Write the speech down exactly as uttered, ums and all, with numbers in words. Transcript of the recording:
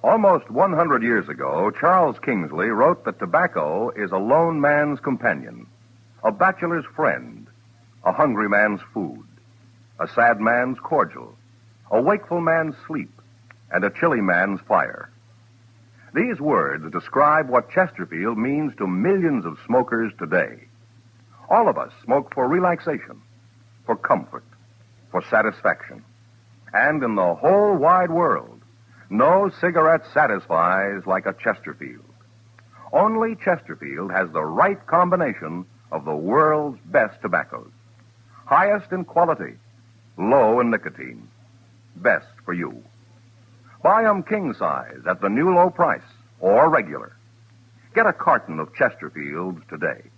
Almost one hundred years ago, Charles Kingsley wrote that tobacco is a lone man's companion, a bachelor's friend, a hungry man's food, a sad man's cordial, a wakeful man's sleep, and a chilly man's fire. These words describe what Chesterfield means to millions of smokers today. All of us smoke for relaxation, for comfort, for satisfaction. And in the whole wide world, no cigarette satisfies like a Chesterfield. Only Chesterfield has the right combination of the world's best tobaccos. Highest in quality, low in nicotine. Best for you. Buy 'em king size at the new low price or regular. Get a carton of Chesterfields today.